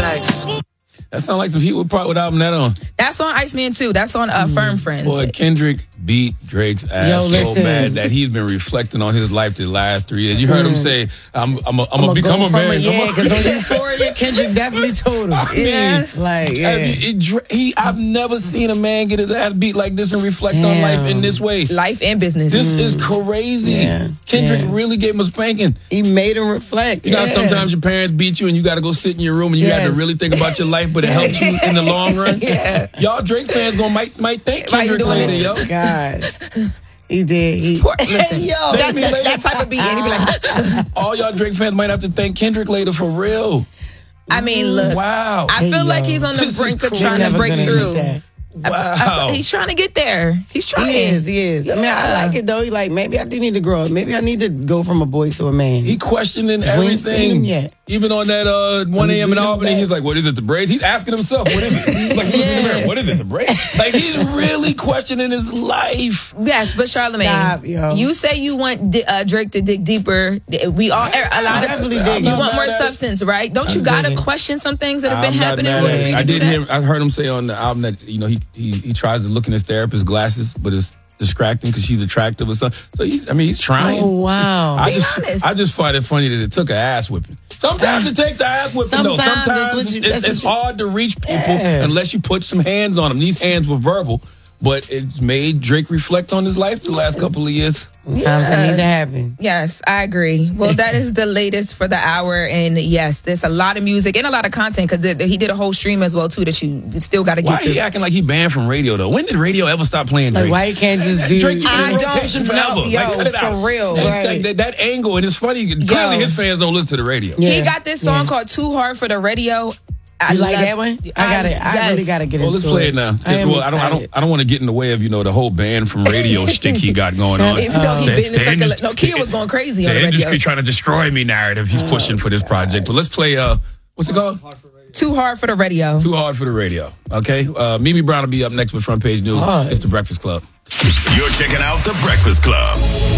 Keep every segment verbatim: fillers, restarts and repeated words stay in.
Facts. That sounds like some Heat. What part? What album that on? That's on Iceman too. That's on uh, Firm Friends. Boy, Kendrick beat Drake's ass Yo, so listen. bad that he's been reflecting on his life the last three years. You heard him say, "I'm, I'm, a, I'm, I'm gonna become go a from man." A, yeah, because on Euphoria, Kendrick definitely told him. I mean, yeah, like yeah. I mean, it, Dra- he, I've never seen a man get his ass beat like this and reflect Damn. on life in this way. Life and business. This mm. is crazy. Yeah. Kendrick Yeah. really gave him a spanking. He made him reflect. You know, yeah. how sometimes your parents beat you and you got to go sit in your room and you Yes. got to really think about your life, but it helps you in the long run. Yeah. Y'all Drake fans gonna might might thank Why you Kendrick doing later, this? yo. Gosh. He did. He, Listen, yo, that, that, that type of beat, and he be like, All y'all Drake fans might have to thank Kendrick later for real. I mean, look, Wow. I feel Hey, like yo. he's on the This is brink of cool. trying Never to break gonna through. get that. I- Wow. I- he's trying to get there. He's trying. He is, he is. I mean, I Yeah. like it though. He like, maybe I do need to grow up. Maybe I need to go from a boy to a man. He questioning We ain't seen him everything. yet. Even on that uh, one a.m. in read him Albany, back. he's like, what is it, the braids? He's asking himself, what is it? He's like, look in the Yeah. mirror, what is it, the braids? Like, he's really questioning his life. Yes, but Charlamagne, Stop, yo. you say you want Di- uh, Drake to dig deeper. We all, a lot of definitely you dig. I'm want not more mad at it. substance, right? Don't you I'm gotta digging. question some things that have been I'm not happening? mad with at you it. to I do did that? hear, I heard him say on the album that, you know, he he, he tries to look in his therapist's glasses, but it's distracting because she's attractive or something. So he's, I mean, he's trying. Oh wow. I Be just, honest. I just find it funny that it took an ass whipping. Sometimes it takes an ass whipping, though. Sometimes Sometimes that's what it's, you- it's, that's it's what you- hard to reach people Yeah. unless you put some hands on them. These hands were verbal, but it's made Drake reflect on his life the last couple of years. Sometimes it need to happen. Yes, I agree. Well, that is the latest for the hour, and yes, there's a lot of music and a lot of content because he did a whole stream as well too that you still got to Why get through. he acting like he banned from radio though? When did radio ever stop playing Drake? Like why you can't just do? Drake, you I in don't rotation know, forever. yo, like, cut it for out. real. That, Right. that, that angle, and it's funny. Clearly, his fans don't listen to the radio. Yeah. He got this song Yeah. called "Too Hard for the Radio." I You like love- that one? I got it. I yes. really got to get Well, into let's play it now. I am well, I don't, I don't, excited. I don't want to get in the way of you know the whole ban from radio shtick he got going on. Even though he The- been in the circula- industry- no, Kia was going crazy on the the radio. industry trying to destroy me narrative. He's pushing for this project. But let's play. Uh, what's it called? Too hard for the radio. Too hard for the radio. Okay. Uh, Mimi Brown will be up next with Front Page News. Oh, It's the Breakfast Club. You're checking out The Breakfast Club.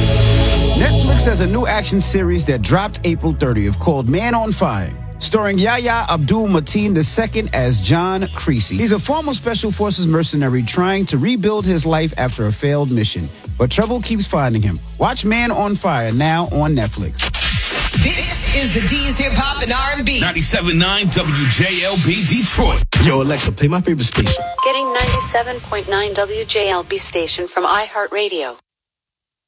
Netflix has a new action series that dropped April thirtieth called Man on Fire, starring Yahya Abdul-Mateen the second as John Creasy. He's a former Special Forces mercenary trying to rebuild his life after a failed mission, but trouble keeps finding him. Watch Man on Fire now on Netflix. This is the D's Hip Hop and R and B. ninety-seven point nine W J L B Detroit. Yo, Alexa, play my favorite station. Getting ninety-seven point nine W J L B station from iHeartRadio.